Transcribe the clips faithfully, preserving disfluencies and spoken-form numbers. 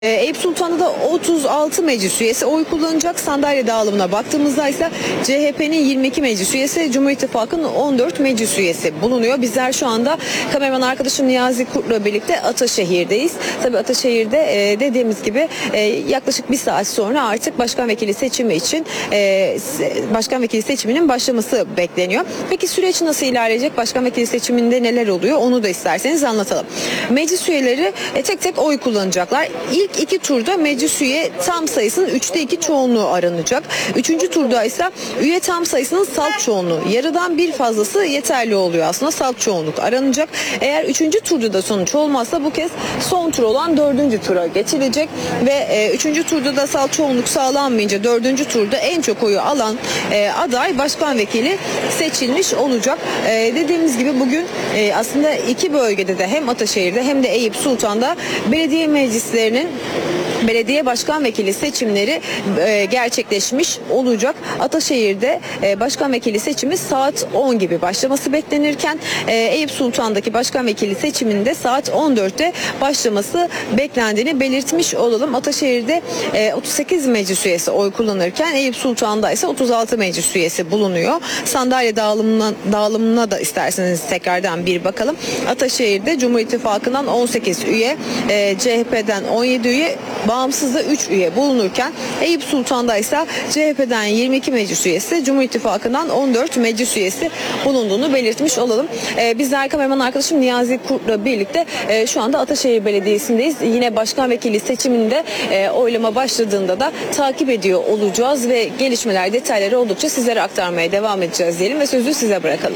Eyüp Sultan'da da otuz altı meclis üyesi oy kullanacak. Sandalye dağılımına baktığımızda ise C H P'nin yirmi iki meclis üyesi, Cumhur İttifakı'nın on dört meclis üyesi bulunuyor. Bizler şu anda kameraman arkadaşım Niyazi Kurt'la birlikte Ataşehir'deyiz. Tabii Ataşehir'de e, dediğimiz gibi e, yaklaşık bir saat sonra artık başkan vekili seçimi için e, başkan vekili seçiminin başlaması bekleniyor. Peki süreç nasıl ilerleyecek? Başkan vekili seçiminde neler oluyor? Onu da isterseniz anlatalım. Meclis üyeleri e, tek tek oy kullanacaklar. İlk İlk iki turda meclis üye tam sayısının üçte iki çoğunluğu aranacak. Üçüncü turda ise üye tam sayısının salt çoğunluğu, yarıdan bir fazlası yeterli oluyor aslında, salt çoğunluk aranacak. Eğer üçüncü turda da sonuç olmazsa bu kez son tur olan dördüncü tura geçilecek ve e, üçüncü turda da salt çoğunluk sağlanmayınca dördüncü turda en çok oyu alan e, aday başkan vekili seçilmiş olacak. E, dediğimiz gibi bugün e, aslında iki bölgede de, hem Ataşehir'de hem de Eyüp Sultan'da belediye meclislerinin belediye başkan vekili seçimleri e, gerçekleşmiş olacak. Ataşehir'de e, başkan vekili seçimi saat on gibi başlaması beklenirken e, Eyüp Sultan'daki başkan vekili seçiminde saat on dörtte başlaması beklendiğini belirtmiş olalım. Ataşehir'de e, otuz sekiz meclis üyesi oy kullanırken Eyüp Sultan'da ise otuz altı meclis üyesi bulunuyor. Sandalye dağılımına, dağılımına da isterseniz tekrardan bir bakalım. Ataşehir'de Cumhur İttifakı'ndan on sekiz üye, e, C H P'den on yedi üye, bağımsızda üç üye bulunurken Eyüp Sultan'da ise C H P'den yirmi iki meclis üyesi, Cumhur İttifakı'ndan on dört meclis üyesi bulunduğunu belirtmiş olalım. Ee, bizler kameraman arkadaşım Niyazi Kurt'la birlikte e, şu anda Ataşehir Belediyesi'ndeyiz. Yine başkan vekili seçiminde e, oylama başladığında da takip ediyor olacağız ve gelişmeler, detayları oldukça sizlere aktarmaya devam edeceğiz diyelim ve sözü size bırakalım.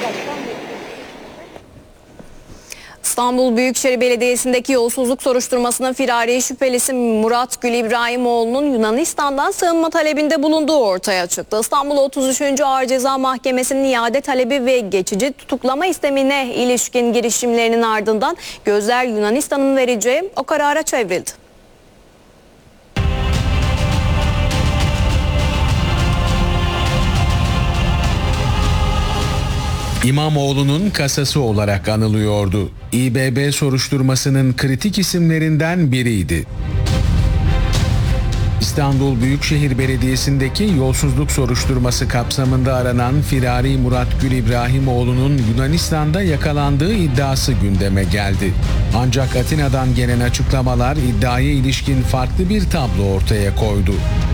İstanbul Büyükşehir Belediyesi'ndeki yolsuzluk soruşturmasının firari şüphelisi Murat Gül İbrahimoğlu'nun Yunanistan'dan sığınma talebinde bulunduğu ortaya çıktı. İstanbul otuz üçüncü Ağır Ceza Mahkemesi'nin iade talebi ve geçici tutuklama istemine ilişkin girişimlerinin ardından gözler Yunanistan'ın vereceği o karara çevrildi. İmamoğlu'nun kasası olarak anılıyordu. İ B B soruşturmasının kritik isimlerinden biriydi. İstanbul Büyükşehir Belediyesi'ndeki yolsuzluk soruşturması kapsamında aranan firari Murat Gül İbrahimoğlu'nun Yunanistan'da yakalandığı iddiası gündeme geldi. Ancak Atina'dan gelen açıklamalar iddiaya ilişkin farklı bir tablo ortaya koydu.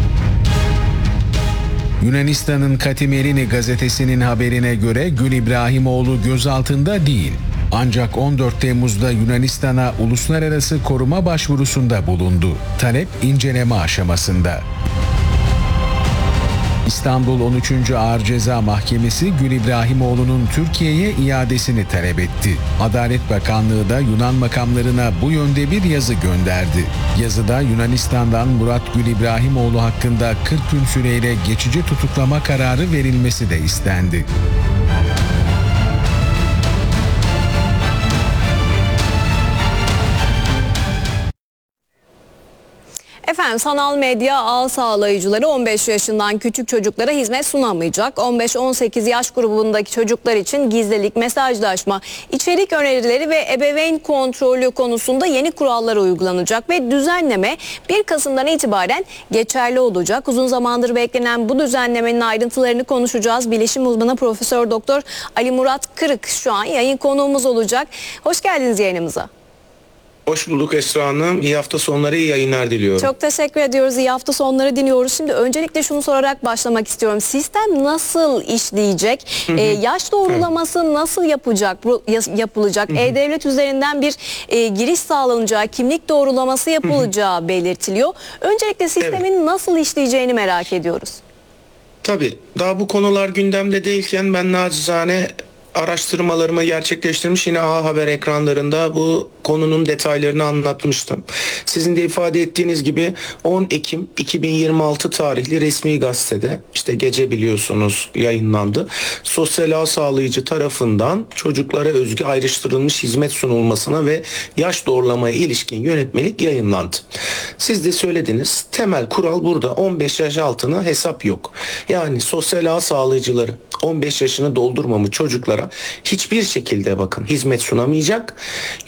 Yunanistan'ın Katimerini gazetesinin haberine göre Gül İbrahimoğlu gözaltında değil. Ancak on dört Temmuz'da Yunanistan'a uluslararası koruma başvurusunda bulundu. Talep inceleme aşamasında. İstanbul on üçüncü Ağır Ceza Mahkemesi Gül İbrahimoğlu'nun Türkiye'ye iadesini talep etti. Adalet Bakanlığı da Yunan makamlarına bu yönde bir yazı gönderdi. Yazıda Yunanistan'dan Murat Gül İbrahimoğlu hakkında kırk gün süreyle geçici tutuklama kararı verilmesi de istendi. Efendim, sanal medya ağ sağlayıcıları on beş yaşından küçük çocuklara hizmet sunamayacak. on beş on sekiz yaş grubundaki çocuklar için gizlilik, mesajlaşma, içerik önerileri ve ebeveyn kontrolü konusunda yeni kurallar uygulanacak ve düzenleme bir Kasım'dan itibaren geçerli olacak. Uzun zamandır beklenen bu düzenlemenin ayrıntılarını konuşacağız. Bilişim uzmanı Profesör Doktor Ali Murat Kırık şu an yayın konuğumuz olacak. Hoş geldiniz yayınımıza. Hoş bulduk Esra Hanım. İyi hafta sonları, iyi yayınlar diliyorum. Çok teşekkür ediyoruz. İyi hafta sonları diliyoruz. Şimdi öncelikle şunu sorarak başlamak istiyorum. Sistem nasıl işleyecek? Hı hı. Ee, yaş doğrulaması hı. nasıl yapacak, yapılacak? Hı hı. E-Devlet üzerinden bir e, giriş sağlanacağı, kimlik doğrulaması yapılacağı hı hı. belirtiliyor. Öncelikle sistemin evet. nasıl işleyeceğini merak ediyoruz. Tabii. Daha bu konular gündemde değilken ben nacizane araştırmalarımı gerçekleştirmiş, yine A Haber ekranlarında bu konunun detaylarını anlatmıştım. Sizin de ifade ettiğiniz gibi on Ekim iki bin yirmi altı tarihli resmi gazetede, işte gece biliyorsunuz yayınlandı. Sosyal ağ sağlayıcı tarafından çocuklara özgü ayrıştırılmış hizmet sunulmasına ve yaş doğrulamaya ilişkin yönetmelik yayınlandı. Siz de söylediniz, temel kural burada, on beş yaş altına hesap yok. Yani sosyal ağ sağlayıcıları on beş yaşını doldurmamış çocuklara hiçbir şekilde bakın hizmet sunamayacak. Yönetmelik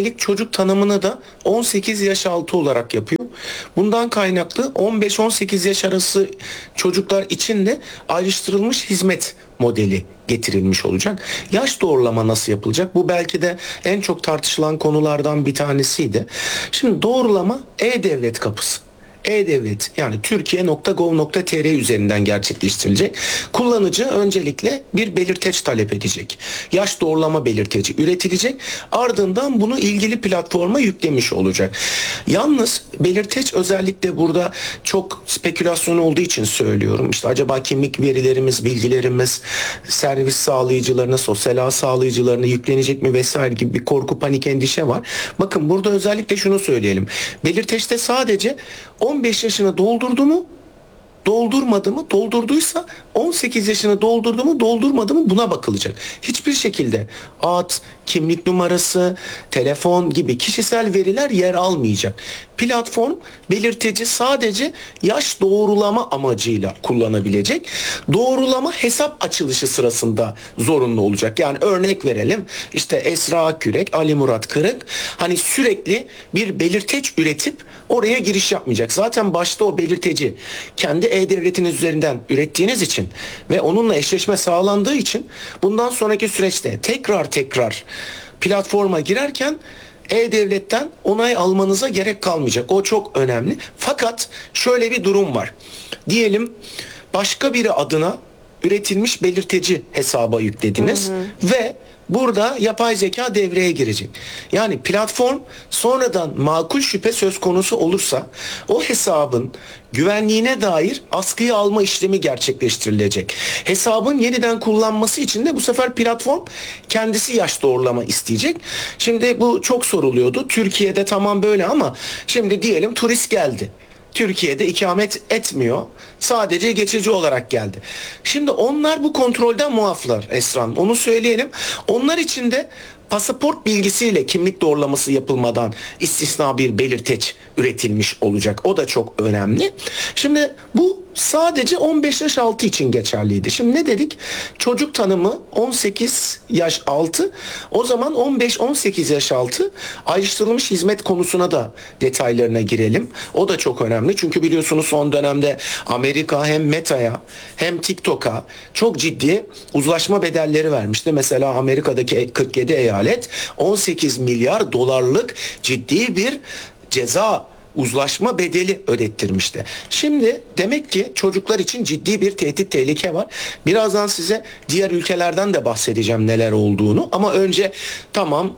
Üstelik çocuk tanımını da on sekiz yaş altı olarak yapıyor. Bundan kaynaklı on beş on sekiz yaş arası çocuklar için de ayrıştırılmış hizmet modeli getirilmiş olacak. Yaş doğrulama nasıl yapılacak? Bu belki de en çok tartışılan konulardan bir tanesiydi. Şimdi doğrulama E-Devlet kapısı. E-Devlet yani Türkiye nokta gov nokta tr üzerinden gerçekleştirilecek. Kullanıcı öncelikle bir belirteç talep edecek. Yaş doğrulama belirteci üretilecek. Ardından bunu ilgili platforma yüklemiş olacak. Yalnız belirteç özellikle burada çok spekülasyon olduğu için söylüyorum. İşte acaba kimlik verilerimiz, bilgilerimiz servis sağlayıcılarına, sosyal ağ sağlayıcılarına yüklenecek mi vesaire gibi bir korku, panik, endişe var. Bakın burada özellikle şunu söyleyelim. Belirteçte sadece on beş yaşını doldurdu mu, doldurmadı mı, doldurduysa on sekiz yaşını doldurdu mu, doldurmadı mı buna bakılacak. Hiçbir şekilde ad, kimlik numarası, telefon gibi kişisel veriler yer almayacak. Platform belirteci sadece yaş doğrulama amacıyla kullanabilecek. Doğrulama hesap açılışı sırasında zorunlu olacak. Yani örnek verelim. İşte Esra Kürek, Ali Murat Kırık hani sürekli bir belirteç üretip oraya giriş yapmayacak. Zaten başta o belirteci kendi E-Devletiniz üzerinden ürettiğiniz için ve onunla eşleşme sağlandığı için bundan sonraki süreçte tekrar tekrar platforma girerken E-Devlet'ten onay almanıza gerek kalmayacak. O çok önemli. Fakat şöyle bir durum var. Diyelim başka biri adına üretilmiş belirteci hesaba yüklediniz hı hı. ve burada yapay zeka devreye girecek. Yani platform sonradan makul şüphe söz konusu olursa o hesabın güvenliğine dair askıya alma işlemi gerçekleştirilecek. Hesabın yeniden kullanması için de bu sefer platform kendisi yaş doğrulama isteyecek. Şimdi bu çok soruluyordu. Türkiye'de tamam böyle ama şimdi diyelim turist geldi. Türkiye'de ikamet etmiyor. Sadece geçici olarak geldi. Şimdi onlar bu kontrolden muaflar Esra'm. Onu söyleyelim. Onlar için de pasaport bilgisiyle kimlik doğrulaması yapılmadan istisna bir belirteç üretilmiş olacak. O da çok önemli. Şimdi bu sadece on beş yaş altı için geçerliydi. Şimdi ne dedik? Çocuk tanımı on sekiz yaş altı. O zaman on beş on sekiz yaş altı ayrıştırılmış hizmet konusuna da detaylarına girelim. O da çok önemli. Çünkü biliyorsunuz son dönemde Amerika hem Meta'ya hem TikTok'a çok ciddi uzlaşma bedelleri vermişti. Mesela Amerika'daki kırk yedi eyalet on sekiz milyar dolarlık ciddi bir ceza uzlaşma bedeli ödettirmişti. Şimdi demek ki çocuklar için ciddi bir tehdit, tehlike var. Birazdan size diğer ülkelerden de bahsedeceğim neler olduğunu. Ama önce tamam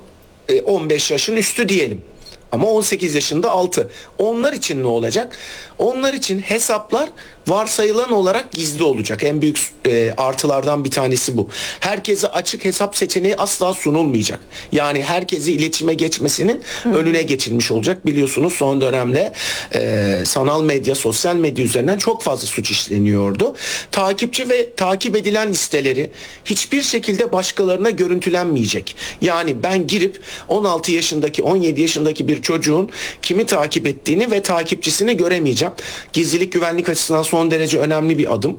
on beş yaşın üstü diyelim. Ama on sekiz yaşında altı. Onlar için ne olacak? Onlar için hesaplar varsayılan olarak gizli olacak. En büyük e, artılardan bir tanesi bu. Herkese açık hesap seçeneği asla sunulmayacak. Yani herkesi iletişime geçmesinin Hı. önüne geçilmiş olacak. Biliyorsunuz son dönemde e, sanal medya, sosyal medya üzerinden çok fazla suç işleniyordu. Takipçi ve takip edilen listeleri hiçbir şekilde başkalarına görüntülenmeyecek. Yani ben girip on altı yaşındaki, on yedi yaşındaki bir çocuğun kimi takip ettiğini ve takipçisini göremeyeceğim. Gizlilik güvenlik açısından son derece önemli bir adım.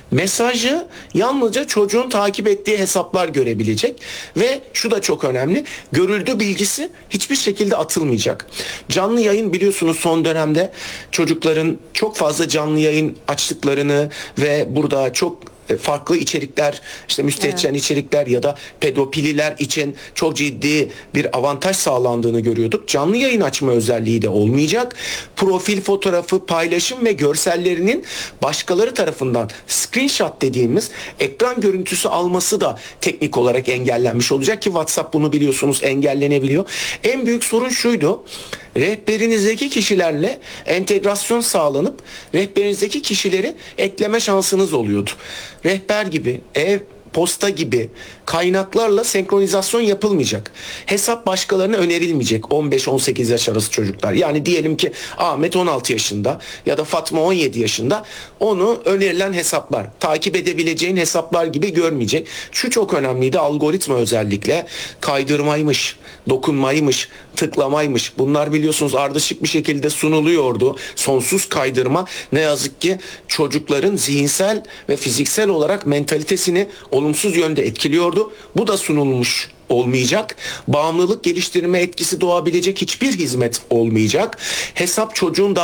Mesajı yalnızca çocuğun takip ettiği hesaplar görebilecek ve şu da çok önemli. Görüldü bilgisi hiçbir şekilde atılmayacak. Canlı yayın biliyorsunuz son dönemde çocukların çok fazla canlı yayın açtıklarını ve burada çok farklı içerikler, işte müstehcen evet. içerikler ya da pedofililer için çok ciddi bir avantaj sağlandığını görüyorduk. Canlı yayın açma özelliği de olmayacak. Profil fotoğrafı, paylaşım ve görsellerinin başkaları tarafından screenshot dediğimiz ekran görüntüsü alması da teknik olarak engellenmiş olacak ki WhatsApp bunu biliyorsunuz engellenebiliyor. En büyük sorun şuydu. Rehberinizdeki kişilerle entegrasyon sağlanıp rehberinizdeki kişileri ekleme şansınız oluyordu. Rehber gibi, ev, posta gibi kaynaklarla senkronizasyon yapılmayacak. Hesap başkalarına önerilmeyecek on beş on sekiz yaş arası çocuklar. Yani diyelim ki Ahmet on altı yaşında ya da Fatma on yedi yaşında, onu önerilen hesaplar, takip edebileceğin hesaplar gibi görmeyecek. Şu çok önemliydi, algoritma özellikle kaydırmaymış, dokunmaymış, tıklamaymış. Bunlar biliyorsunuz ardışık bir şekilde sunuluyordu. Sonsuz kaydırma ne yazık ki çocukların zihinsel ve fiziksel olarak mentalitesini olumsuz yönde etkiliyordu. Bu da sunulmuş olmayacak. Bağımlılık geliştirme etkisi doğabilecek hiçbir hizmet olmayacak. Hesap çocuğun